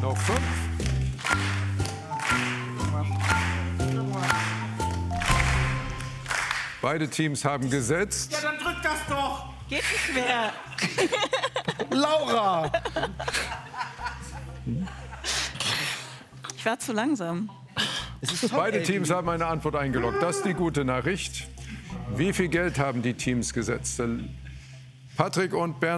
Noch 5. Beide Teams haben gesetzt. Ja, dann drück das doch. Geht nicht mehr. Laura! Ich war zu langsam. Beide Teams haben eine Antwort eingeloggt. Das ist die gute Nachricht. Wie viel Geld haben die Teams gesetzt? Patrick und Bernhard.